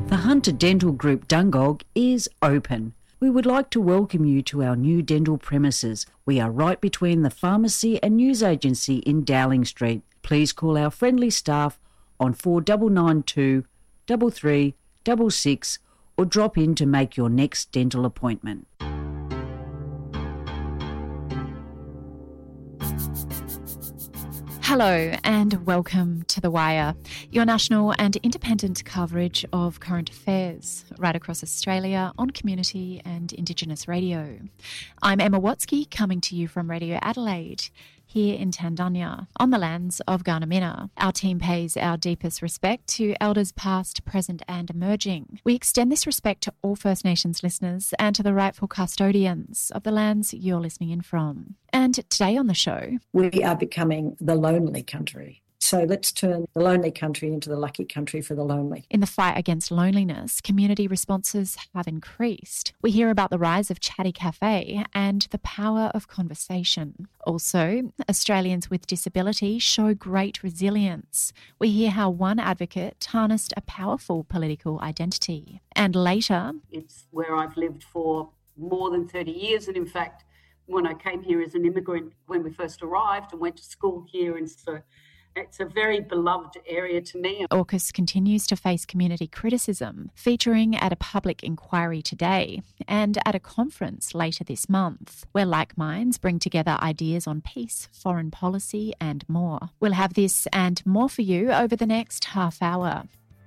The Hunter Dental Group Dungog is open. We would like to welcome you to our new dental premises. We are right between the pharmacy and news agency in Dowling Street. Please call our friendly staff on 4992 3366 or drop in to make your next dental appointment. Hello and welcome to The Wire, your national and independent coverage of current affairs right across Australia on community and Indigenous radio. I'm Emma Watsky, coming to you from Radio Adelaide here in Tandanya on the lands of Garnamina. Our team pays our deepest respect to elders past, present and emerging. We extend this respect to all First Nations listeners and to the rightful custodians of the lands you're listening in from. And today on the show, we are becoming the lonely country. So let's turn the lonely country into the lucky country for the lonely. In the fight against loneliness, community responses have increased. We hear about the rise of Chatty Cafe and the power of conversation. Also, Australians with disability show great resilience. We hear how one advocate harnessed a powerful political identity. And later, it's where I've lived for more than 30 years. And in fact, when I came here as an immigrant, when we first arrived and went to school here, and so it's a very beloved area to me. AUKUS continues to face community criticism, featuring at a public inquiry today and at a conference later this month, where like minds bring together ideas on peace, foreign policy and more. We'll have this and more for you over the next half hour.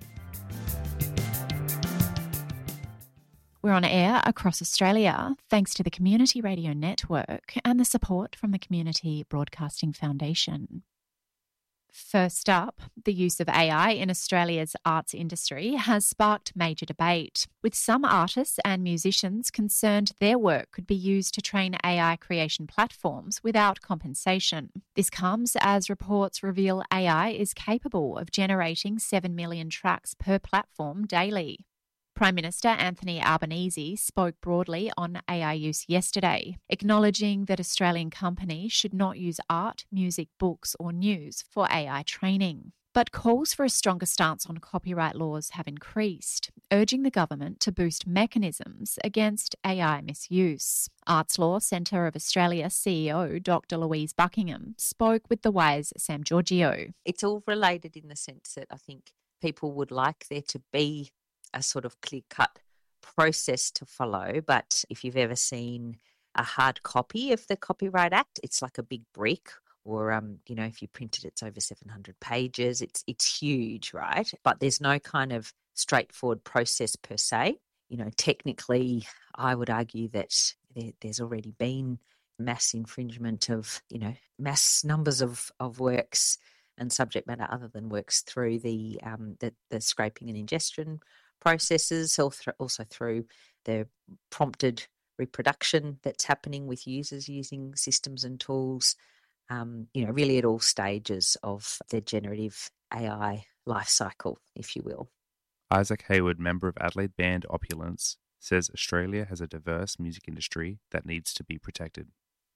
We're on air across Australia thanks to the Community Radio Network and the support from the Community Broadcasting Foundation. First up, the use of AI in Australia's arts industry has sparked major debate, with some artists and musicians concerned their work could be used to train AI creation platforms without compensation. This comes as reports reveal AI is capable of generating 7 million tracks per platform daily. Prime Minister Anthony Albanese spoke broadly on AI use yesterday, acknowledging that Australian companies should not use art, music, books or news for AI training. But calls for a stronger stance on copyright laws have increased, urging the government to boost mechanisms against AI misuse. Arts Law Centre of Australia CEO Dr Louise Buckingham spoke with The Wire's Sam Giorgio. It's all related in the sense that I think people would like there to be a sort of clear-cut process to follow. But if you've ever seen a hard copy of the Copyright Act, it's like a big brick, or, if you print it, it's over 700 pages. It's huge, right? But there's no kind of straightforward process per se. Technically, I would argue that there's already been mass infringement of, mass numbers of works and subject matter other than works through the scraping and ingestion processes, also through the prompted reproduction that's happening with users using systems and tools, really at all stages of the generative AI life cycle, if you will. Isaac Hayward, member of Adelaide band Opulence, says Australia has a diverse music industry that needs to be protected.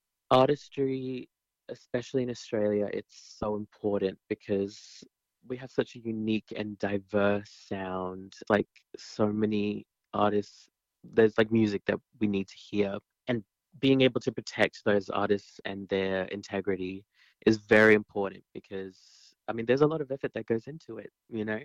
Artistry, especially in Australia, it's so important because we have such a unique and diverse sound. Like so many artists, there's like music that we need to hear. And being able to protect those artists and their integrity is very important because, there's a lot of effort that goes into it,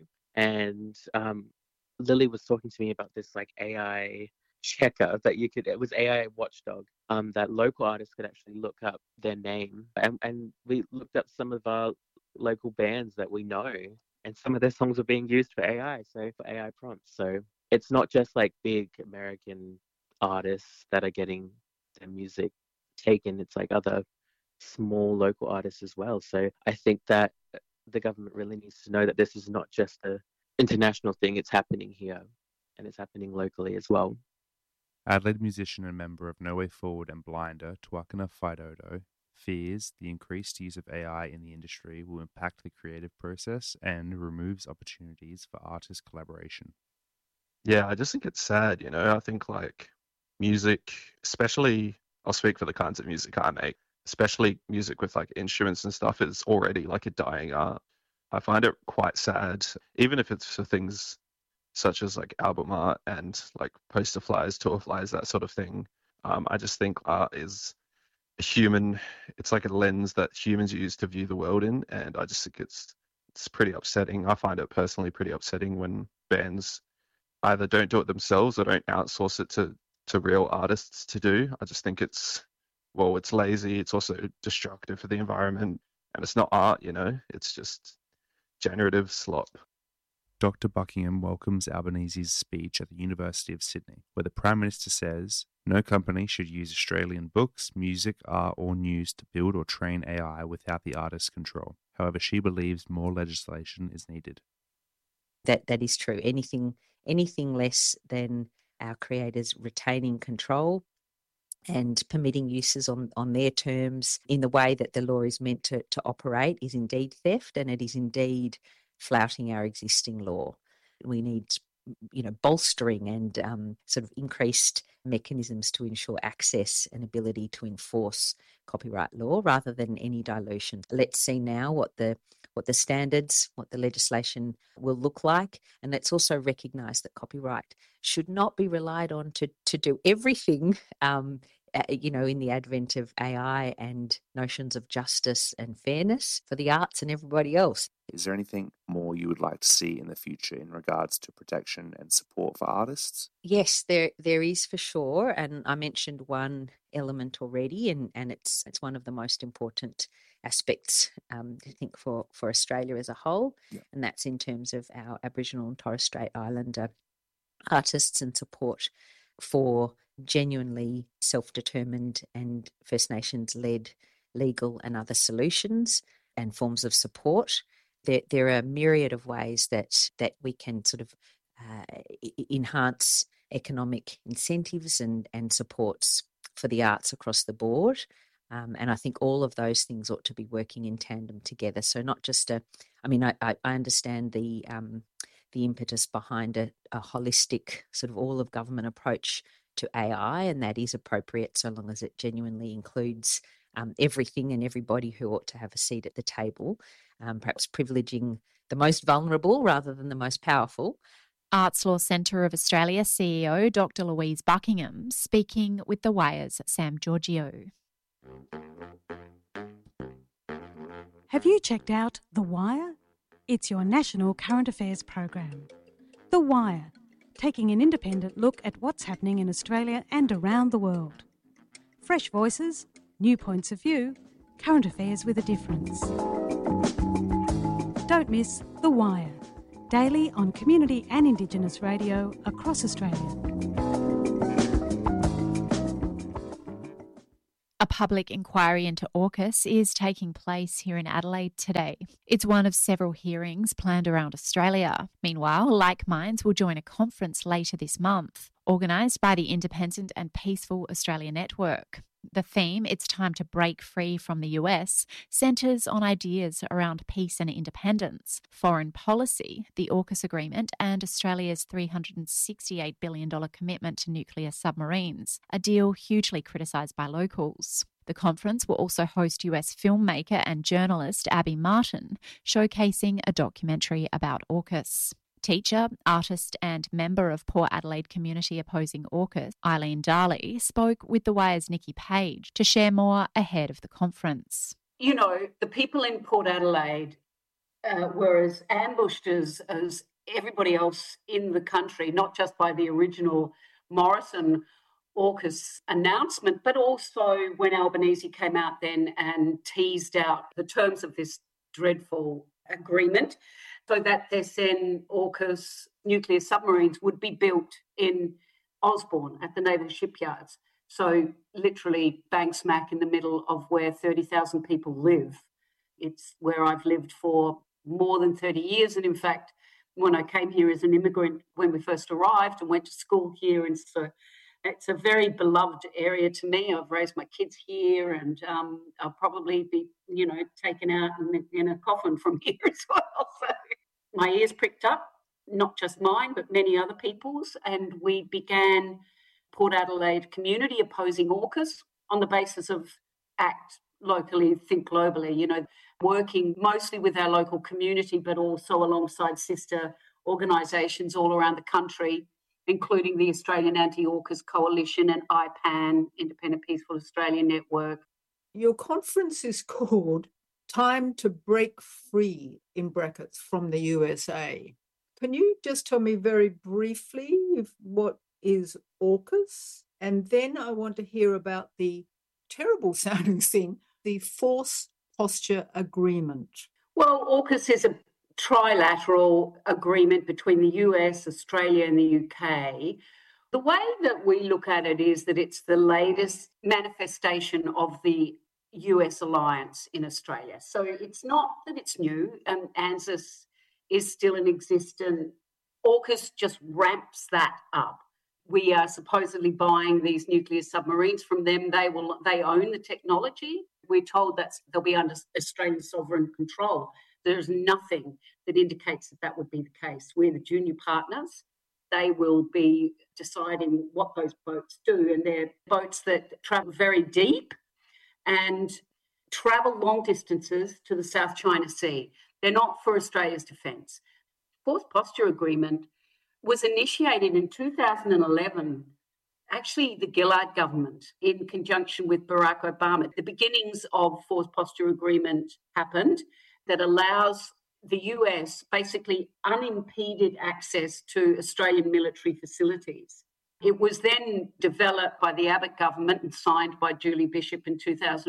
And Lily was talking to me about this like AI checker that it was AI Watchdog, that local artists could actually look up their name. And we looked up some of our local bands that we know, and some of their songs are being used for AI, for AI prompts. So it's not just like big American artists that are getting their music taken, it's like other small local artists as well. So I think that the government really needs to know that this is not just an international thing, it's happening here and it's happening locally as well. Adelaide musician and member of No Way Forward and Blinder, Tuakana Whaidodo, fears the increased use of AI in the industry will impact the creative process and removes opportunities for artist collaboration. Yeah, I just think it's sad, I think like music, especially, I'll speak for the kinds of music I make, especially music with like instruments and stuff, is already like a dying art. I find it quite sad, even if it's for things such as like album art and like poster flyers, tour flyers, that sort of thing. I just think art is it's like a lens that humans use to view the world in, and I just think it's pretty upsetting. I find it personally pretty upsetting when bands either don't do it themselves or don't outsource it to real artists to do. I just think it's lazy, it's also destructive for the environment, and it's not art, it's just generative slop. Dr. Buckingham welcomes Albanese's speech at the University of Sydney, where the Prime Minister says no company should use Australian books, music, art, or news to build or train AI without the artist's control. However, she believes more legislation is needed. That is true. Anything less than our creators retaining control and permitting uses on their terms in the way that the law is meant to operate is indeed theft, and it is indeed flouting our existing law. We need, bolstering and sort of increased mechanisms to ensure access and ability to enforce copyright law rather than any dilution. Let's see now what the standards, what the legislation will look like. And let's also recognise that copyright should not be relied on to do everything, in the advent of AI and notions of justice and fairness for the arts and everybody else. Is there anything more you would like to see in the future in regards to protection and support for artists? Yes, there is for sure. And I mentioned one element already, and it's one of the most important aspects, I think, for Australia as a whole. Yeah. And that's in terms of our Aboriginal and Torres Strait Islander artists and support for genuinely self-determined and First Nations-led legal and other solutions and forms of support. There are a myriad of ways that we can sort of enhance economic incentives and supports for the arts across the board. And I think all of those things ought to be working in tandem together. So not just I understand the impetus behind a holistic sort of all of government approach to AI, and that is appropriate so long as it genuinely includes everything and everybody who ought to have a seat at the table, perhaps privileging the most vulnerable rather than the most powerful. Arts Law Centre of Australia CEO Dr. Louise Buckingham speaking with The Wire's Sam Giorgio. Have you checked out The Wire? It's your national current affairs program. The Wire, taking an independent look at what's happening in Australia and around the world. Fresh voices, new points of view, current affairs with a difference. Don't miss The Wire, daily on community and Indigenous radio across Australia. A public inquiry into AUKUS is taking place here in Adelaide today. It's one of several hearings planned around Australia. Meanwhile, Like Minds will join a conference later this month, organised by the Independent and Peaceful Australia Network. The theme, It's Time to Break Free from the US, centres on ideas around peace and independence, foreign policy, the AUKUS agreement and Australia's $368 billion commitment to nuclear submarines, a deal hugely criticised by locals. The conference will also host US filmmaker and journalist Abby Martin, showcasing a documentary about AUKUS. Teacher, artist and member of Port Adelaide community opposing AUKUS, Eileen Darley, spoke with The Wire's Nikki Page to share more ahead of the conference. The people in Port Adelaide were as ambushed as everybody else in the country, not just by the original Morrison AUKUS announcement, but also when Albanese came out then and teased out the terms of this dreadful agreement, so that their then AUKUS nuclear submarines would be built in Osborne at the naval shipyards. So literally bang smack in the middle of where 30,000 people live. It's where I've lived for more than 30 years. And in fact, when I came here as an immigrant, when we first arrived and went to school here, and so it's a very beloved area to me. I've raised my kids here, and I'll probably be, taken out in a coffin from here as well. So my ears pricked up, not just mine, but many other people's, and we began Port Adelaide community opposing AUKUS on the basis of act locally, think globally, working mostly with our local community, but also alongside sister organisations all around the country, including the Australian Anti-AUKUS Coalition and IPAN, Independent Peaceful Australia Network. Your conference is called Time to Break Free, in brackets, from the USA. Can you just tell me very briefly what is AUKUS? And then I want to hear about the terrible sounding thing, the Force Posture Agreement. Well, AUKUS is a trilateral agreement between the US, Australia and the UK. The way that we look at it is that it's the latest manifestation of the US alliance in Australia. So it's not that it's new, and ANZUS is still in existence. AUKUS just ramps that up. We are supposedly buying these nuclear submarines from them. They own the technology. We're told that they'll be under Australian sovereign control. There's nothing that indicates that would be the case. We're the junior partners. They will be deciding what those boats do, and they're boats that travel very deep and travel long distances to the South China Sea. They're not for Australia's defence. Force Posture Agreement was initiated in 2011, actually the Gillard government, in conjunction with Barack Obama. The beginnings of Force Posture Agreement happened that allows the US basically unimpeded access to Australian military facilities. It was then developed by the Abbott government and signed by Julie Bishop in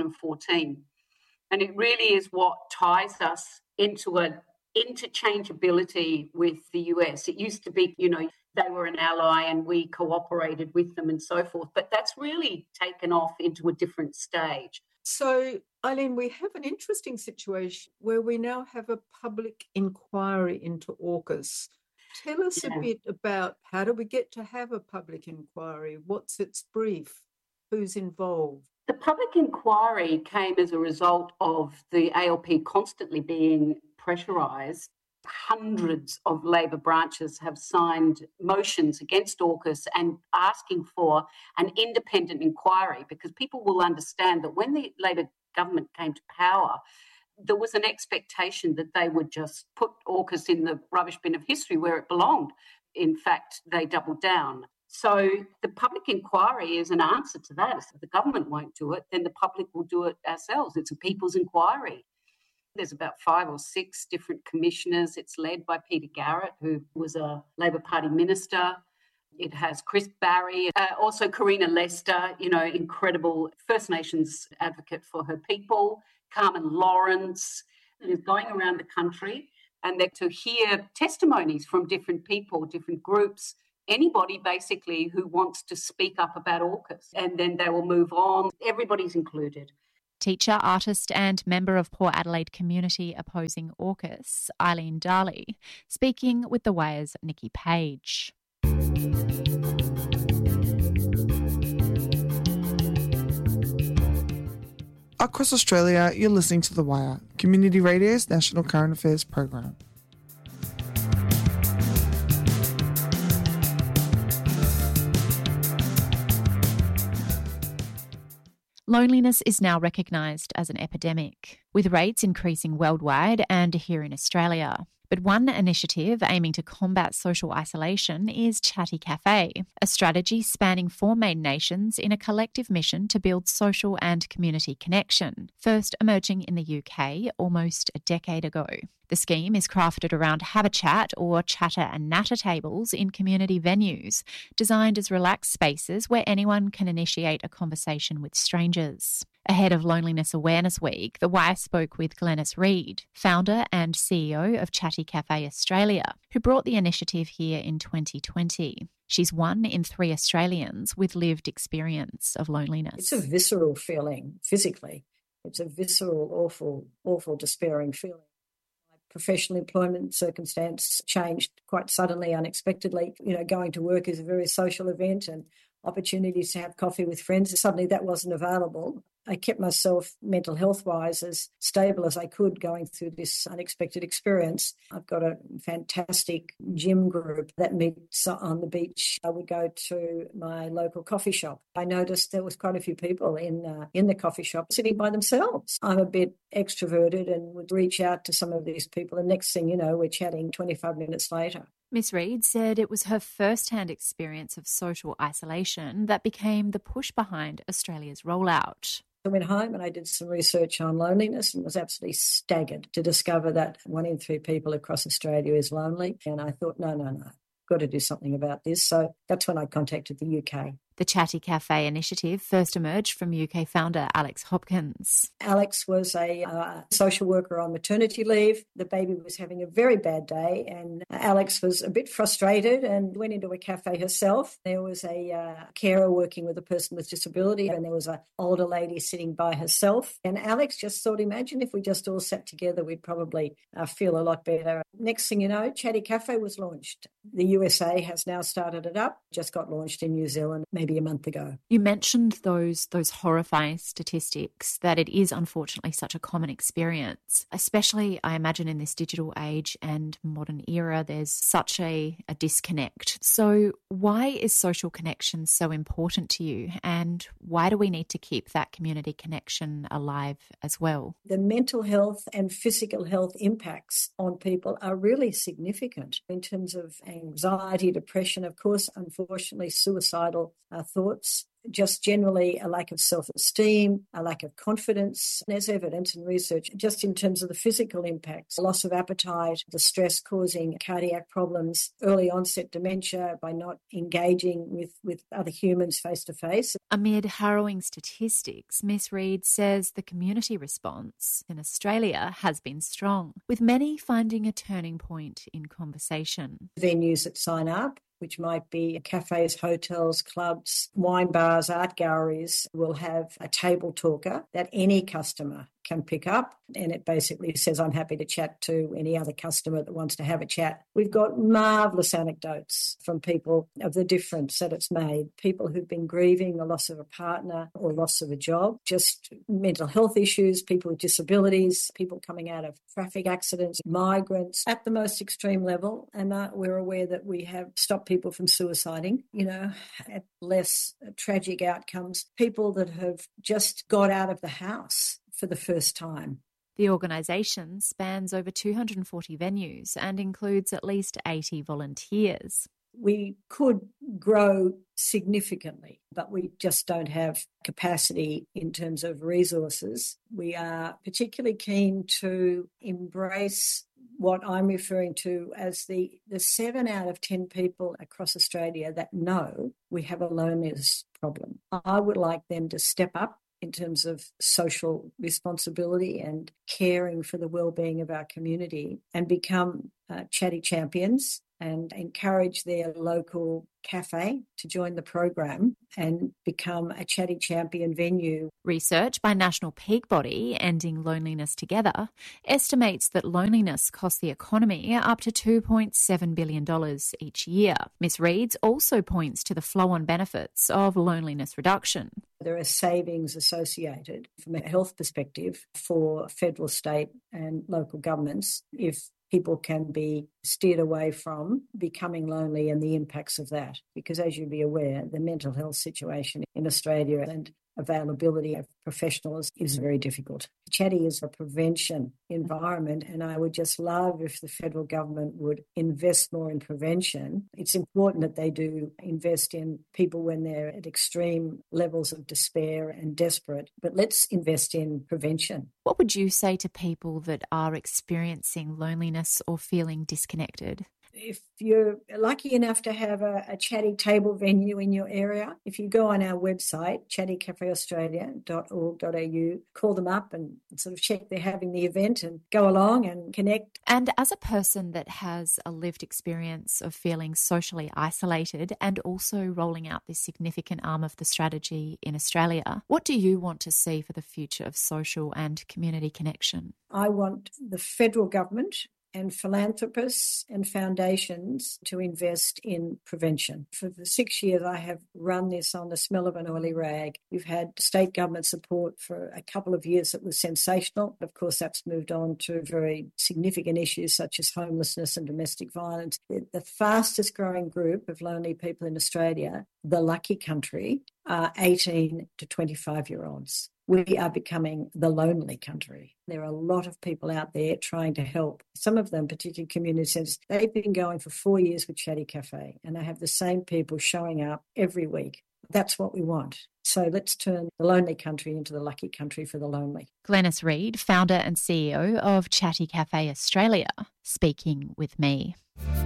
2014. And it really is what ties us into an interchangeability with the US. It used to be, they were an ally and we cooperated with them and so forth. But that's really taken off into a different stage. So, Eileen, we have an interesting situation where we now have a public inquiry into AUKUS. Tell us a bit about how do we get to have a public inquiry? What's its brief? Who's involved? The public inquiry came as a result of the ALP constantly being pressurised. Hundreds of Labor branches have signed motions against AUKUS and asking for an independent inquiry, because people will understand that when the Labor government came to power, there was an expectation that they would just put AUKUS in the rubbish bin of history where it belonged. In fact, they doubled down. So the public inquiry is an answer to that. If the government won't do it, then the public will do it ourselves. It's a people's inquiry. There's about 5 or 6 different commissioners. It's led by Peter Garrett, who was a Labor Party minister. It has Chris Barry, also Karina Lester, incredible First Nations advocate for her people, Carmen Lawrence, is going around the country, and they're to hear testimonies from different people, different groups, anybody basically who wants to speak up about AUKUS, and then they will move on. Everybody's included. Teacher, artist and member of Port Adelaide community opposing AUKUS, Eileen Darley, speaking with The Wire's Nikki Page. Across Australia, you're listening to The Wire, Community Radio's national current affairs program. Loneliness is now recognised as an epidemic, with rates increasing worldwide and here in Australia. But one initiative aiming to combat social isolation is Chatty Cafe, a strategy spanning 4 main nations in a collective mission to build social and community connection, first emerging in the UK almost a decade ago. The scheme is crafted around have a chat or chatter and natter tables in community venues, designed as relaxed spaces where anyone can initiate a conversation with strangers. Ahead of Loneliness Awareness Week, The Wire spoke with Glenys Reid, founder and CEO of Chatty Cafe Australia, who brought the initiative here in 2020. She's 1 in 3 Australians with lived experience of loneliness. It's a visceral feeling, physically. It's a visceral, awful, despairing feeling. My professional employment circumstance changed quite suddenly, unexpectedly. Going to work is a very social event, and opportunities to have coffee with friends. Suddenly that wasn't available. I kept myself mental health-wise as stable as I could going through this unexpected experience. I've got a fantastic gym group that meets on the beach. I would go to my local coffee shop. I noticed there was quite a few people in the coffee shop sitting by themselves. I'm a bit extroverted and would reach out to some of these people. And next thing you know, we're chatting 25 minutes later. Miss Reid said it was her first-hand experience of social isolation that became the push behind Australia's rollout. I went home and I did some research on loneliness and was absolutely staggered to discover that 1 in 3 people across Australia is lonely. And I thought, no, got to do something about this. So that's when I contacted the UK. The Chatty Cafe initiative first emerged from UK founder Alex Hopkins. Alex was a social worker on maternity leave. The baby was having a very bad day and Alex was a bit frustrated and went into a cafe herself. There was a carer working with a person with disability and there was an older lady sitting by herself. And Alex just thought, imagine if we just all sat together, we'd probably feel a lot better. Next thing you know, Chatty Cafe was launched. The USA has now started it up, just got launched in New Zealand maybe a month ago. You mentioned those horrifying statistics, that it is unfortunately such a common experience, especially I imagine in this digital age and modern era, there's such a disconnect. So why is social connection so important to you and why do we need to keep that community connection alive as well? The mental health and physical health impacts on people are really significant in terms of anxiety, depression, of course, unfortunately, suicidal thoughts, just generally a lack of self-esteem, a lack of confidence. There's evidence and research just in terms of the physical impacts, loss of appetite, the stress causing cardiac problems, early onset dementia by not engaging with other humans face to face. Amid harrowing statistics, Miss Reid says the community response in Australia has been strong, with many finding a turning point in conversation. Venues that sign up, which might be cafes, hotels, clubs, wine bars, art galleries, will have a table talker that any customer can pick up. And it basically says, I'm happy to chat to any other customer that wants to have a chat. We've got marvellous anecdotes from people of the difference that it's made. People who've been grieving the loss of a partner or loss of a job, just mental health issues, people with disabilities, people coming out of traffic accidents, migrants at the most extreme level. And we're aware that we have stopped people from suiciding, at less tragic outcomes, people that have just got out of the house for the first time. The organisation spans over 240 venues and includes at least 80 volunteers. We could grow significantly, but we just don't have capacity in terms of resources. We are particularly keen to embrace what I'm referring to as the 7 out of 10 people across Australia that know we have a loneliness problem. I would like them to step up in terms of social responsibility and caring for the well-being of our community and become chatty champions and encourage their local cafe to join the program and become a chatty champion venue. Research by National Peak Body, Ending Loneliness Together, estimates that loneliness costs the economy up to $2.7 billion each year. Miss Reid also points to the flow-on benefits of loneliness reduction. There are savings associated from a health perspective for federal, state and local governments if people can be steered away from becoming lonely and the impacts of that. Because as you'd be aware, the mental health situation in Australia and availability of professionals is very difficult. Chatty is a prevention environment, and I would just love if the federal government would invest more in prevention. It's important that they do invest in people when they're at extreme levels of despair and desperate, but let's invest in prevention. What would you say to people that are experiencing loneliness or feeling disconnected? If you're lucky enough to have a chatty table venue in your area, if you go on our website, chattycafeaustralia.org.au, call them up and sort of check they're having the event and go along and connect. And as a person that has a lived experience of feeling socially isolated and also rolling out this significant arm of the strategy in Australia, what do you want to see for the future of social and community connection? I want the federal government and philanthropists and foundations to invest in prevention. For the 6 years I have run this on the smell of an oily rag. We've had state government support for a couple of years that was sensational. Of course, that's moved on to very significant issues such as homelessness and domestic violence. The fastest growing group of lonely people in Australia, the lucky country, are 18 to 25-year-olds. we are becoming the lonely country. There are a lot of people out there trying to help. Some of them, particularly community centres, they've been going for 4 years with Chatty Cafe, and they have the same people showing up every week. That's what we want. So let's turn the lonely country into the lucky country for the lonely. Glenys Reid, founder and CEO of Chatty Cafe Australia, speaking with me.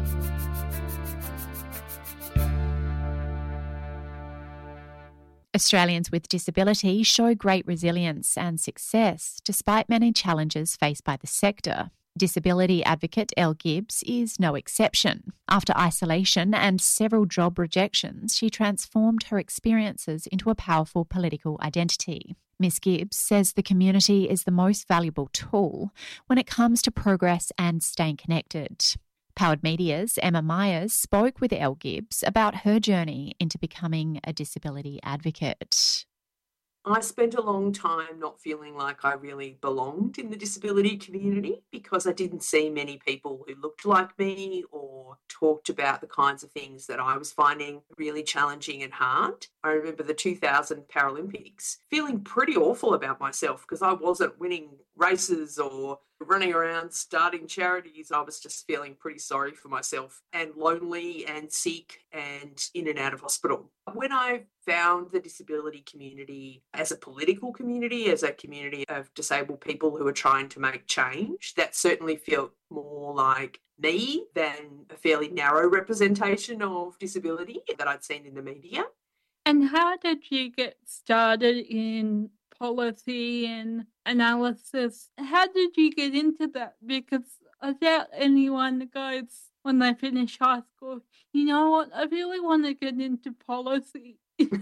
Australians with disability show great resilience and success despite many challenges faced by the sector. Disability advocate Elle Gibbs is no exception. After isolation and several job rejections, she transformed her experiences into a powerful political identity. Ms. Gibbs says the community is the most valuable tool when it comes to progress and staying connected. Powered Media's Emma Myers spoke with Elle Gibbs about her journey into becoming a disability advocate. I spent a long time not feeling like I really belonged in the disability community because I didn't see many people who looked like me or talked about the kinds of things that I was finding really challenging and hard. I remember the 2000 Paralympics feeling pretty awful about myself because I wasn't winning races or running around starting charities. I was just feeling pretty sorry for myself and lonely and sick and in and out of hospital. When I found the disability community as a political community, as a community of disabled people who are trying to make change, that certainly felt more like me than a fairly narrow representation of disability that I'd seen in the media. And how did you get started in policy and analysis? How did you get into that? Because I doubt anyone goes when they finish high school, you know what, I really want to get into policy.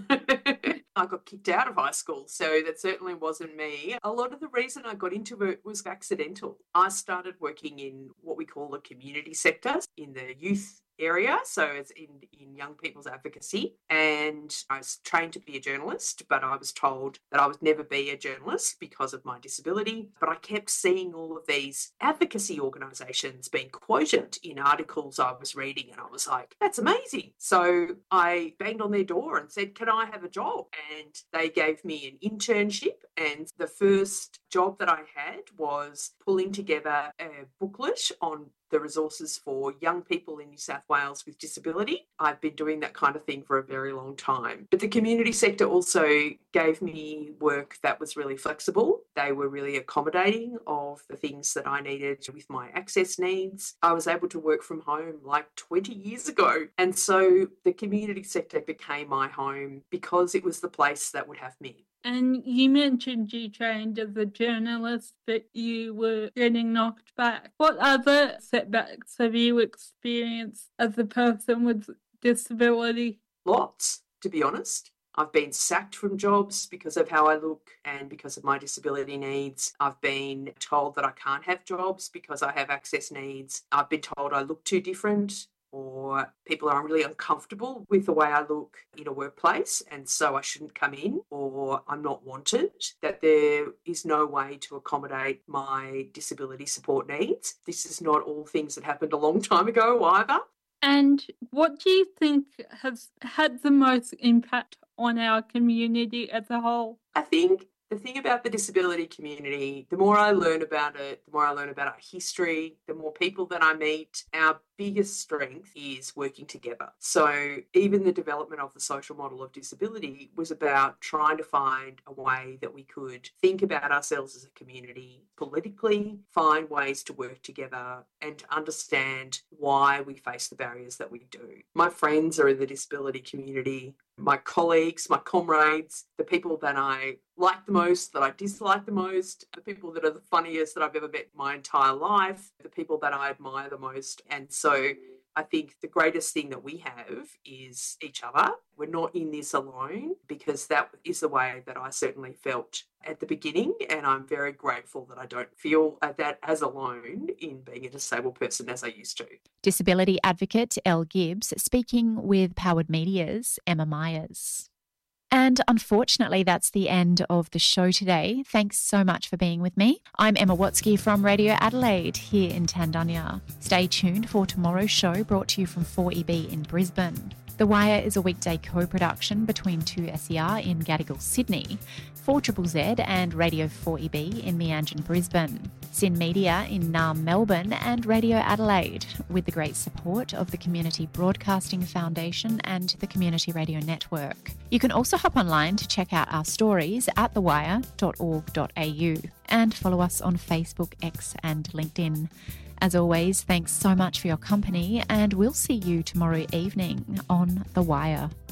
I got kicked out of high school, so that certainly wasn't me. A lot of the reason I got into it was accidental. I started working in what we call the community sector in the youth area, so it's in young people's advocacy, and I was trained to be a journalist, but I was told that I would never be a journalist because of my disability. But I kept seeing all of these advocacy organisations being quoted in articles I was reading, and I was like, that's amazing. So I banged on their door and said, can I have a job? And they gave me an internship, and the first job that I had was pulling together a booklet on the resources for young people in New South Wales with disability. I've been doing that kind of thing for a very long time. But the community sector also gave me work that was really flexible. They were really accommodating of the things that I needed with my access needs. I was able to work from home like 20 years ago. And so the community sector became my home because it was the place that would have me. And you mentioned you trained as a journalist, but you were getting knocked back. What other setbacks have you experienced as a person with disability? Lots, to be honest. I've been sacked from jobs because of how I look and because of my disability needs. I've been told that I can't have jobs because I have access needs. I've been told I look too different, or people are really uncomfortable with the way I look in a workplace and so I shouldn't come in, or I'm not wanted, that there is no way to accommodate my disability support needs. This is not all things that happened a long time ago either. And what do you think has had the most impact on our community as a whole? I think the thing about the disability community, the more I learn about it, the more I learn about our history, the more people that I meet, our biggest strength is working together. So even the development of the social model of disability was about trying to find a way that we could think about ourselves as a community politically, find ways to work together and to understand why we face the barriers that we do. My friends are in the disability community. My colleagues, my comrades, the people that I like the most, that I dislike the most, the people that are the funniest that I've ever met in my entire life, the people that I admire the most. And so I think the greatest thing that we have is each other. We're not in this alone, because that is the way that I certainly felt at the beginning. And I'm very grateful that I don't feel that as alone in being a disabled person as I used to. Disability advocate Elle Gibbs speaking with Powered Media's Emma Myers. And unfortunately, that's the end of the show today. Thanks so much for being with me. I'm Emma Watsky from Radio Adelaide here in Tandanya. Stay tuned for tomorrow's show, brought to you from 4EB in Brisbane. The Wire is a weekday co-production between 2SER in Gadigal, Sydney, 4ZZZ and Radio 4EB in Meanjin, Brisbane, Sin Media in Naarm, Melbourne and Radio Adelaide, with the great support of the Community Broadcasting Foundation and the Community Radio Network. You can also hop online to check out our stories at thewire.org.au and follow us on Facebook, X and LinkedIn. As always, thanks so much for your company, and we'll see you tomorrow evening on The Wire.